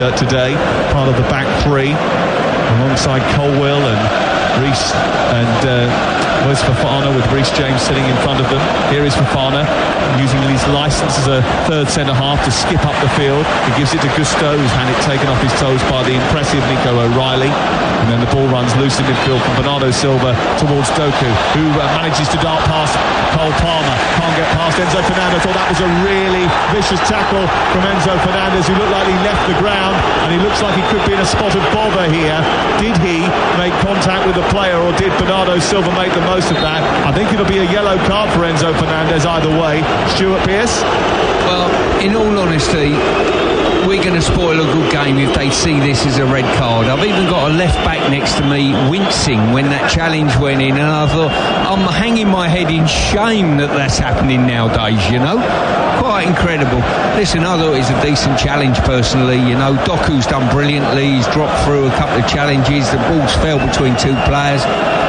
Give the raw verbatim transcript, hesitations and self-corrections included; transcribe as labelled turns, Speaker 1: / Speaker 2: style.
Speaker 1: uh, today, part of the back three, alongside Colwill and Reece and uh, where's Fofana with Reece James sitting in front of them. Here is Fofana using his licence as a third centre-half to skip up the field. He gives it to Gusto, who's had it taken off his toes by the impressive Nico O'Reilly. And then the ball runs loose in midfield from Bernardo Silva towards Doku, who uh, manages to dart past Cole Palmer. Can't get past Enzo Fernandez. Thought that was a really vicious tackle from Enzo Fernandez, who looked like he left the ground, and he looks like he could be in a spot of bother here. Did he make contact with the player, or did Bernardo Silva make the most of that? I think it'll be a yellow card for Enzo Fernandez either way. Stuart Pearce?
Speaker 2: Well, in all honesty, we're going to spoil a good game if they see this as a red card. I've even got a left back next to me wincing when that challenge went in, and I thought, I'm hanging my head in shame that that's happening nowadays, you know. Quite incredible. Listen, I thought it was a decent challenge personally, you know. Doku's done brilliantly. He's dropped through a couple of challenges. The ball's fell between two players.